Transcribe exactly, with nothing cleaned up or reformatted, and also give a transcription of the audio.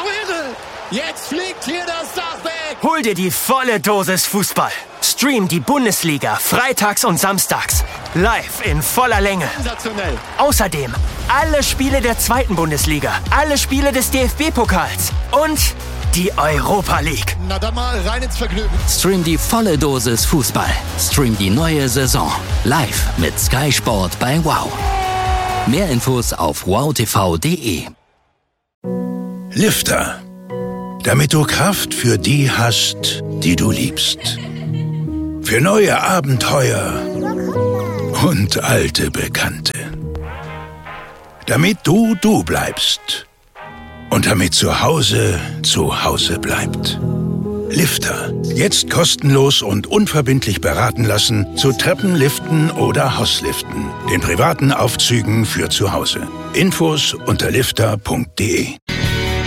irre! Jetzt fliegt hier das Dach weg! Hol dir die volle Dosis Fußball. Stream die Bundesliga freitags und samstags. Live in voller Länge. Sensationell. Außerdem alle Spiele der zweiten Bundesliga, alle Spiele des D F B-Pokals und die Europa League. Na dann mal rein ins Vergnügen. Stream die volle Dosis Fußball. Stream die neue Saison. Live mit Sky Sport bei Wow. Mehr Infos auf wow t v punkt de. Lifter. Damit du Kraft für die hast, die du liebst. Für neue Abenteuer und alte Bekannte. Damit du du bleibst. Und damit zu Hause zu Hause bleibt. Lifter. Jetzt kostenlos und unverbindlich beraten lassen zu Treppen, Liften oder Hausliften. Den privaten Aufzügen für zu Hause. Infos unter lifter punkt de.